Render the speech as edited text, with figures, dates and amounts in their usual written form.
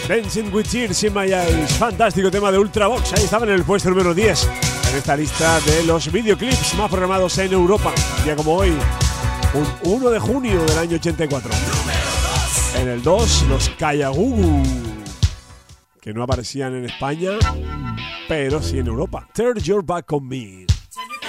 Dancing with Tears in My Eyes, fantástico tema de Ultravox. Ahí estaba en el puesto número 10 en esta lista de los videoclips más programados en Europa. Un día como hoy, un 1 de junio del año 84. En el 2, los Kayagugu, que no aparecían en España, pero sí en Europa. Turn Your Back on Me.